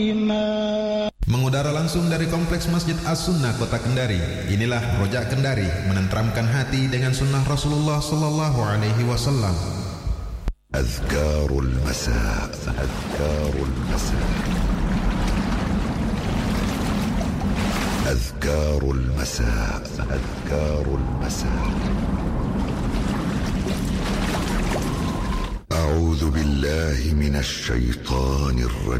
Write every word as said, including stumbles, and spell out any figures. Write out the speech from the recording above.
Mengudara langsung dari Kompleks Masjid As-Sunnah Kota Kendari. Inilah Rojak Kendari, menenteramkan hati dengan sunnah Rasulullah sallallahu alaihi wasallam. Azkarul Masa, Azkarul Masa, Azkarul Masa, Azkarul Masa. A'udzu billahi minasy syaithanir rajim.